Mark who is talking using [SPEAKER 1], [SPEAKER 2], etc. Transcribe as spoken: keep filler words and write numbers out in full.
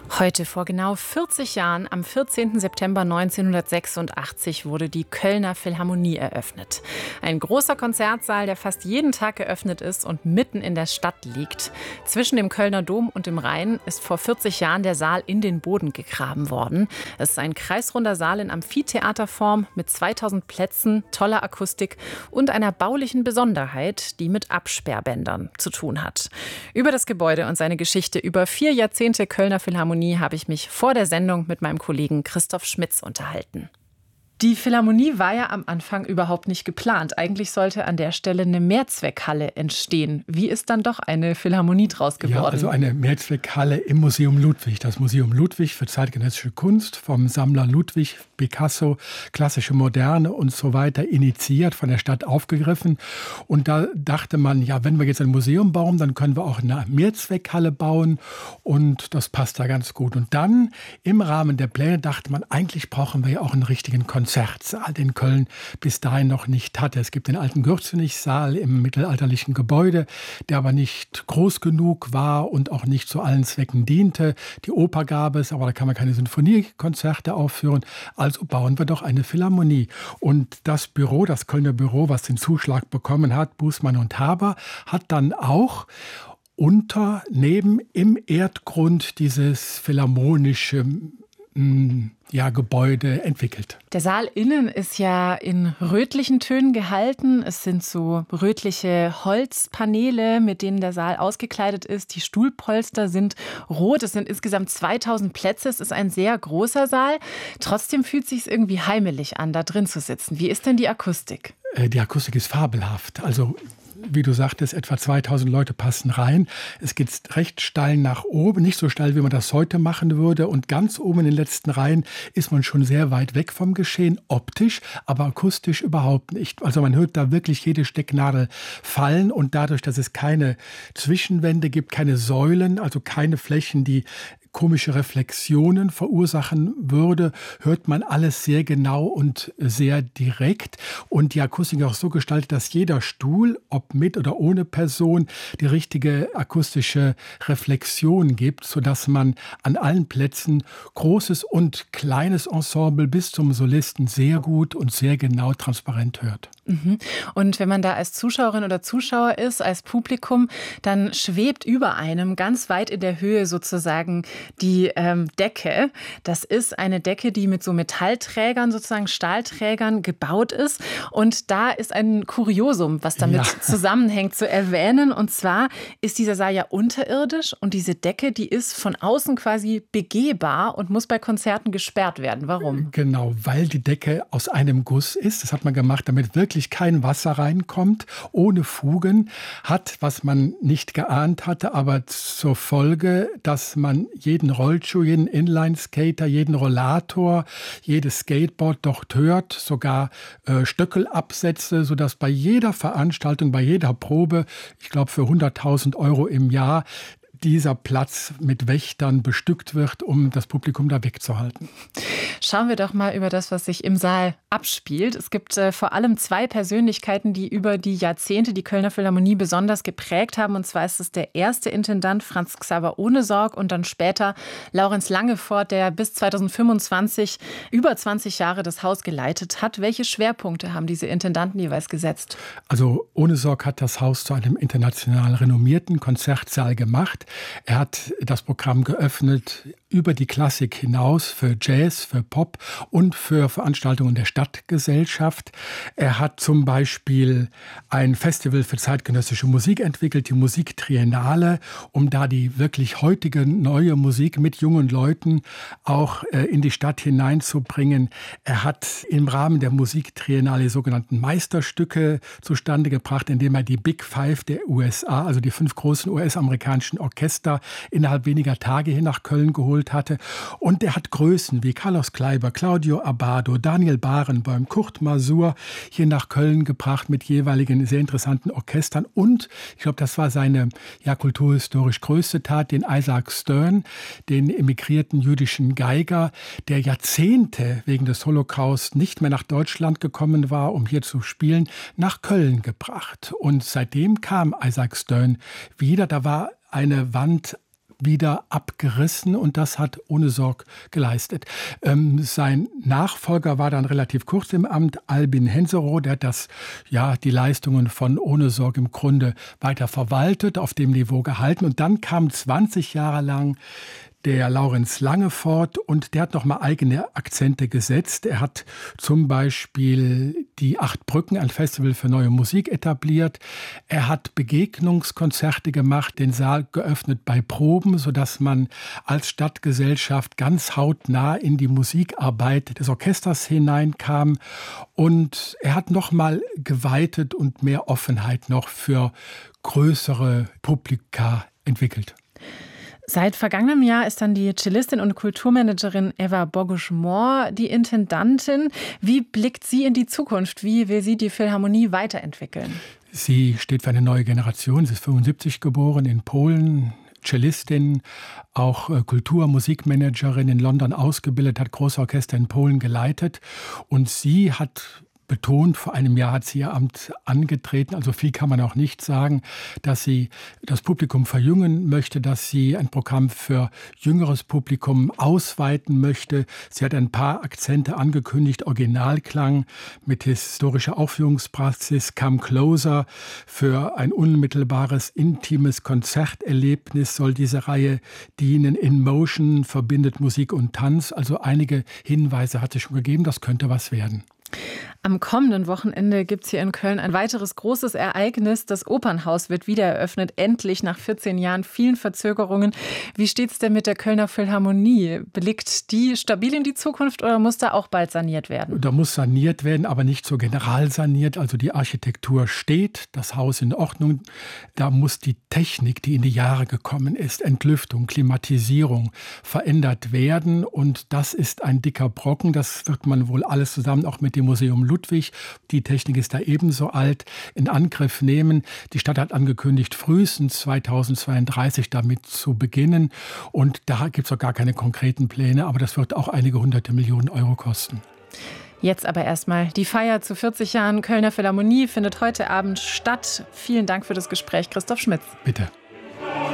[SPEAKER 1] Heute vor genau vierzig Jahren, am vierzehnten September neunzehnhundertsechsundachtzig, wurde die Kölner Philharmonie eröffnet. Ein großer Konzertsaal, der fast jeden Tag geöffnet ist und mitten in der Stadt liegt. Zwischen dem Kölner Dom und dem Rhein ist vor vierzig Jahren der Saal in den Boden gegraben worden. Es ist ein kreisrunder Saal in Amphitheaterform mit zweitausend Plätzen, toller Akustik und einer baulichen Besonderheit, die mit Absperrbändern zu tun hat. Über das Gebäude und seine Geschichte über vier Jahrzehnte Kölner Philharmonie habe ich mich vor der Sendung mit meinem Kollegen Christoph Schmitz unterhalten. Die Philharmonie war ja am Anfang überhaupt nicht geplant. Eigentlich sollte an der Stelle eine Mehrzweckhalle entstehen. Wie ist dann doch eine Philharmonie draus geworden?
[SPEAKER 2] Ja, also eine Mehrzweckhalle im Museum Ludwig. Das Museum Ludwig für zeitgenössische Kunst vom Sammler Ludwig, Picasso, klassische Moderne und so weiter initiiert, von der Stadt aufgegriffen. Und da dachte man, ja, wenn wir jetzt ein Museum bauen, dann können wir auch eine Mehrzweckhalle bauen. Und das passt da ganz gut. Und dann im Rahmen der Pläne dachte man, eigentlich brauchen wir ja auch einen richtigen Konzertsaal, den Köln bis dahin noch nicht hatte. Es gibt den alten Gürzenich-Saal im mittelalterlichen Gebäude, der aber nicht groß genug war und auch nicht zu allen Zwecken diente. Die Oper gab es, aber da kann man keine Sinfoniekonzerte aufführen. Also bauen wir doch eine Philharmonie. Und das Büro, das Kölner Büro, was den Zuschlag bekommen hat, Bußmann und Haber, hat dann auch unter, neben, im Erdgrund dieses philharmonische ja, Gebäude entwickelt.
[SPEAKER 1] Der Saal innen ist ja in rötlichen Tönen gehalten. Es sind so rötliche Holzpaneele, mit denen der Saal ausgekleidet ist. Die Stuhlpolster sind rot. Es sind insgesamt zweitausend Plätze. Es ist ein sehr großer Saal. Trotzdem fühlt es sich irgendwie heimelig an, da drin zu sitzen. Wie ist denn die Akustik?
[SPEAKER 2] Die Akustik ist fabelhaft. Also wie du sagtest, etwa zweitausend Leute passen rein. Es geht recht steil nach oben, nicht so steil, wie man das heute machen würde. Und ganz oben in den letzten Reihen ist man schon sehr weit weg vom Geschehen, optisch, aber akustisch überhaupt nicht. Also man hört da wirklich jede Stecknadel fallen. Und dadurch, dass es keine Zwischenwände gibt, keine Säulen, also keine Flächen, die komische Reflexionen verursachen würde, hört man alles sehr genau und sehr direkt. Und die Akustik ist auch so gestaltet, dass jeder Stuhl, ob mit oder ohne Person, die richtige akustische Reflexion gibt, sodass man an allen Plätzen großes und kleines Ensemble bis zum Solisten sehr gut und sehr genau transparent hört.
[SPEAKER 1] Mhm. Und wenn man da als Zuschauerin oder Zuschauer ist, als Publikum, dann schwebt über einem ganz weit in der Höhe sozusagen die ähm, Decke. Das ist eine Decke, die mit so Metallträgern, sozusagen Stahlträgern gebaut ist. Und da ist ein Kuriosum, was damit ja. zusammenhängt, zu erwähnen. Und zwar ist dieser Saal ja unterirdisch und diese Decke, die ist von außen quasi begehbar und muss bei Konzerten gesperrt werden. Warum?
[SPEAKER 2] Genau, weil die Decke aus einem Guss ist. Das hat man gemacht, damit wirklich kein Wasser reinkommt, ohne Fugen, hat, was man nicht geahnt hatte, aber zur Folge, dass man jeden Rollschuh, jeden Inline-Skater, jeden Rollator, jedes Skateboard dort hört, sogar äh, Stöckelabsätze, sodass bei jeder Veranstaltung, bei jeder Probe, ich glaube für hunderttausend Euro im Jahr, dieser Platz mit Wächtern bestückt wird, um das Publikum da wegzuhalten.
[SPEAKER 1] Schauen wir doch mal über das, was sich im Saal abspielt. Es gibt äh, vor allem zwei Persönlichkeiten, die über die Jahrzehnte die Kölner Philharmonie besonders geprägt haben. Und zwar ist es der erste Intendant Franz Xaver Ohnesorg und dann später Laurenz Langefort, der bis zweitausendfünfundzwanzig über zwanzig Jahre das Haus geleitet hat. Welche Schwerpunkte haben diese Intendanten jeweils gesetzt?
[SPEAKER 2] Also Ohnesorg hat das Haus zu einem international renommierten Konzertsaal gemacht. Er hat das Programm geöffnet über die Klassik hinaus für Jazz, für Pop und für Veranstaltungen der Stadtgesellschaft. Er hat zum Beispiel ein Festival für zeitgenössische Musik entwickelt, die Musiktriennale, um da die wirklich heutige neue Musik mit jungen Leuten auch äh, in die Stadt hineinzubringen. Er hat im Rahmen der Musiktriennale die sogenannten Meisterstücke zustande gebracht, indem er die Big Five der U S A, also die fünf großen U S-amerikanischen Orchester, innerhalb weniger Tage hier nach Köln geholt hatte. Und er hat Größen wie Carlos Kleiber, Claudio Abbado, Daniel Barenboim, Kurt Masur hier nach Köln gebracht mit jeweiligen sehr interessanten Orchestern. Und ich glaube, das war seine ja, kulturhistorisch größte Tat, den Isaac Stern, den emigrierten jüdischen Geiger, der Jahrzehnte wegen des Holocaust nicht mehr nach Deutschland gekommen war, um hier zu spielen, nach Köln gebracht. Und seitdem kam Isaac Stern wieder. Da war eine Wand wieder abgerissen und das hat Ohnesorg geleistet. Ähm, sein Nachfolger war dann relativ kurz im Amt, Albin Henserow, der hat das, ja, die Leistungen von Ohnesorg im Grunde weiter verwaltet, auf dem Niveau gehalten und dann kam zwanzig Jahre lang der Laurenz Langefort und der hat noch mal eigene Akzente gesetzt. Er hat zum Beispiel die Acht Brücken, ein Festival für neue Musik, etabliert. Er hat Begegnungskonzerte gemacht, den Saal geöffnet bei Proben, sodass man als Stadtgesellschaft ganz hautnah in die Musikarbeit des Orchesters hineinkam. Und er hat noch mal geweitet und mehr Offenheit noch für größere Publika entwickelt.
[SPEAKER 1] Seit vergangenem Jahr ist dann die Cellistin und Kulturmanagerin Eva Bogusch-Mohr die Intendantin. Wie blickt sie in die Zukunft? Wie will sie die Philharmonie weiterentwickeln?
[SPEAKER 2] Sie steht für eine neue Generation. Sie ist fünfundsiebzig geboren in Polen. Cellistin, auch Kultur-, Musikmanagerin in London ausgebildet, hat große Orchester in Polen geleitet. Und sie hat betont, vor einem Jahr hat sie ihr Amt angetreten, also viel kann man auch nicht sagen, dass sie das Publikum verjüngen möchte, dass sie ein Programm für jüngeres Publikum ausweiten möchte. Sie hat ein paar Akzente angekündigt, Originalklang mit historischer Aufführungspraxis, Come Closer, für ein unmittelbares, intimes Konzerterlebnis soll diese Reihe dienen. In Motion verbindet Musik und Tanz, also einige Hinweise hat sie schon gegeben, das könnte was werden.
[SPEAKER 1] Am kommenden Wochenende gibt es hier in Köln ein weiteres großes Ereignis. Das Opernhaus wird wieder eröffnet, endlich nach vierzehn Jahren, vielen Verzögerungen. Wie steht es denn mit der Kölner Philharmonie? Blickt die stabil in die Zukunft oder muss da auch bald saniert werden?
[SPEAKER 2] Da muss saniert werden, aber nicht so general saniert. Also die Architektur steht, das Haus in Ordnung. Da muss die Technik, die in die Jahre gekommen ist, Entlüftung, Klimatisierung, verändert werden. Und das ist ein dicker Brocken. Das wird man wohl alles zusammen auch mit dem Museum Ludwig, die Technik ist da ebenso alt, in Angriff nehmen. Die Stadt hat angekündigt, frühestens zweitausendzweiunddreißig damit zu beginnen. Und da gibt es auch gar keine konkreten Pläne, aber das wird auch einige hunderte Millionen Euro kosten.
[SPEAKER 1] Jetzt aber erstmal die Feier zu vierzig Jahren Kölner Philharmonie findet heute Abend statt. Vielen Dank für das Gespräch, Christoph Schmitz.
[SPEAKER 2] Bitte.